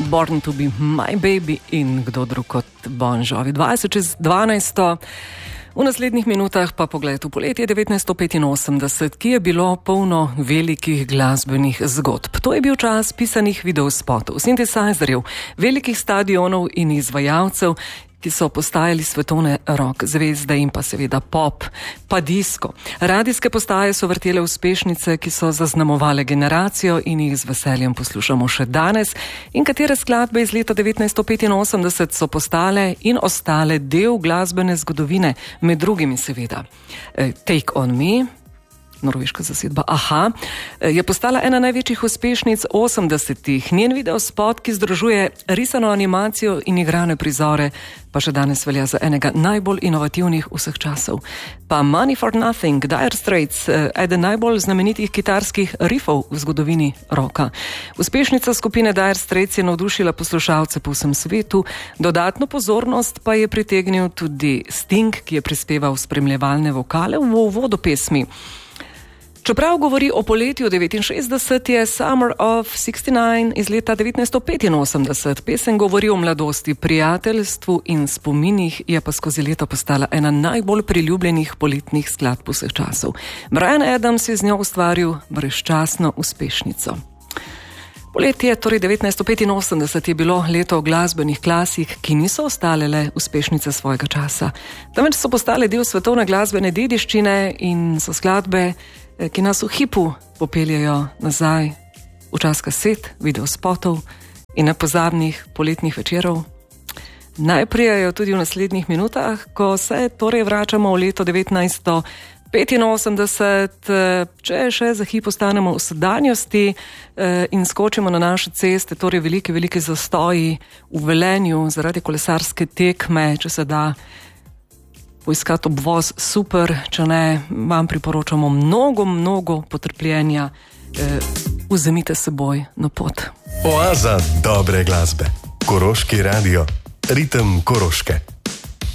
Born to be my baby in kdo drug kot Bon Jovi. 20:12. V naslednjih minutah pa pogled v poletje 1985, ki je bilo polno velikih glasbenih zgodb. To je bil čas pisanih videospotov, sintesajzerjev, velikih stadionov in izvajalcev, ki so postajali svetovne rock zvezde in pa seveda pop, pa disko. Radijske postaje so vrtele uspešnice, ki so zaznamovale generacijo in jih z veseljem poslušamo še danes. In katere skladbe iz leta 1985 so postale in ostale del glasbene zgodovine, med drugimi seveda Take on Me, norveška zasedba Aha, je postala ena največjih uspešnic 80-ih. Njen videospot, ki združuje risano animacijo in igrane prizore, pa še danes velja za enega najbolj inovativnih vseh časov. Pa Money for Nothing, Dire Straits, eden najbolj znamenitih kitarskih riffov v zgodovini rocka. Uspešnica skupine Dire Straits je navdušila poslušalce po vsem svetu, dodatno pozornost pa je pritegnil tudi Sting, ki je prispeval spremljevalne vokale v uvodu pesmi. Čeprav govori o poletju 69, je Summer of 69 iz leta 1985. Pesem govori o mladosti, prijateljstvu in spominih, je pa skozi leta postala ena najbolj priljubljenih poletnih skladb vseh časov. Bryan Adams je z njo ustvaril brezčasno uspešnico. Poletje, torej 1985, je bilo leto glasbenih klasik, ki niso ostale le uspešnice svojega časa. Temveč so postale del svetovne glasbene dediščine in so skladbe, ki nas v hipu popeljajo nazaj v čas kaset, videospotov in nepozabnih poletnih večerov. Najprijajo tudi v naslednjih minutah, ko se torej vračamo v leto 1985, če še za hip ostanemo v sedanjosti in skočimo na naše ceste, torej velike zastoji v Velenju zaradi kolesarske tekme, če se da poiskati obvoz, super, če ne, vam priporočamo mnogo potrpljenja, vzemite seboj na pot. Oaza dobre glasbe. Koroški radio, ritem Koroške.